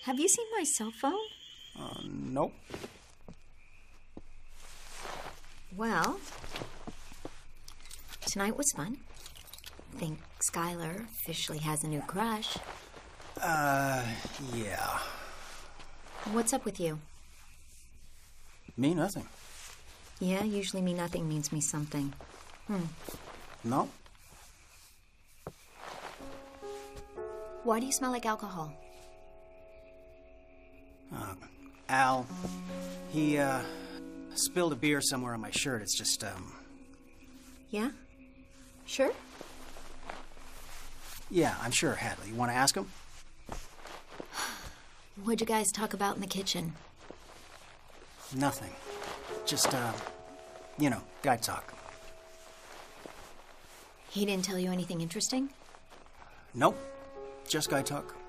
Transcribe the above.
Have you seen my cell phone? Nope. Well, tonight was fun. Think Skylar officially has a new crush. Yeah. What's up with you? Me, nothing. Yeah, usually me nothing means me something. No? Why do you smell like alcohol? Al, he, spilled a beer somewhere on my shirt. It's just, Yeah? Sure? Yeah, I'm sure, Hadley. You want to ask him? What'd you guys talk about in the kitchen? Nothing. Just, guy talk. He didn't tell you anything interesting? Nope. Just guy talk.